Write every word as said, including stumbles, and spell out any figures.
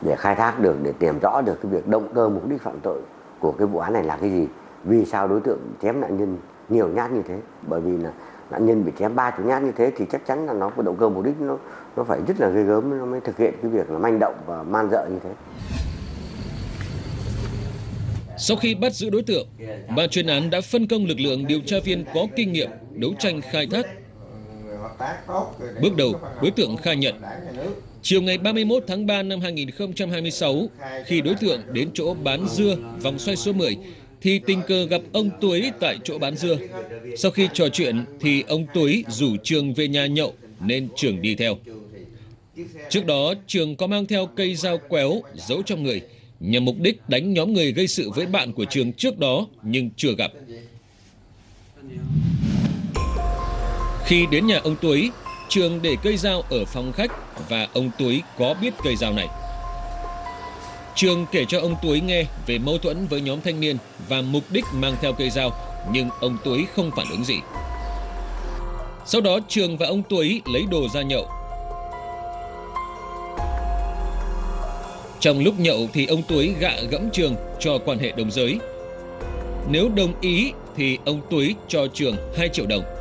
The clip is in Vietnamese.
để khai thác được, để tìm rõ được cái việc động cơ mục đích phạm tội của cái vụ án này là cái gì. Vì sao đối tượng chém nạn nhân nhiều nhát như thế? Bởi vì là nạn nhân bị chém ba chục nhát như thế thì chắc chắn là nó có động cơ mục đích, nó nó phải rất là ghê gớm nó mới thực hiện cái việc là manh động và man dợ như thế. Sau khi bắt giữ đối tượng, ban chuyên án đã phân công lực lượng điều tra viên có kinh nghiệm đấu tranh khai thác. Bước đầu, đối tượng khai nhận, chiều ngày ba mươi mốt tháng ba năm hai nghìn không trăm hai mươi sáu, khi đối tượng đến chỗ bán dưa vòng xoay số mười, thì tình cờ gặp ông Tuấy tại chỗ bán dưa. Sau khi trò chuyện thì ông Tuấy rủ Trường về nhà nhậu nên Trường đi theo. Trước đó, Trường có mang theo cây dao quéo giấu trong người, nhằm mục đích đánh nhóm người gây sự với bạn của Trường trước đó nhưng chưa gặp. Khi đến nhà ông Tuấy, Trường để cây dao ở phòng khách và ông Tuấy có biết cây dao này. Trường kể cho ông Tuấy nghe về mâu thuẫn với nhóm thanh niên và mục đích mang theo cây dao, nhưng ông Tuấy không phản ứng gì. Sau đó Trường và ông Tuấy lấy đồ ra nhậu. Trong lúc nhậu thì ông Tuấy gạ gẫm Trường cho quan hệ đồng giới. Nếu đồng ý thì ông Tuấy cho Trường hai triệu đồng.